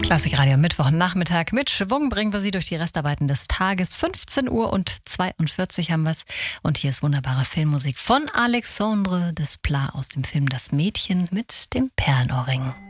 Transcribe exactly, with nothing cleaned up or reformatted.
Klassikradio am Mittwochnachmittag. Mit Schwung bringen wir Sie durch die Restarbeiten des Tages. fünfzehn Uhr und zweiundvierzig haben wir es. Und hier ist wunderbare Filmmusik von Alexandre Desplat aus dem Film Das Mädchen mit dem Perlenohrring.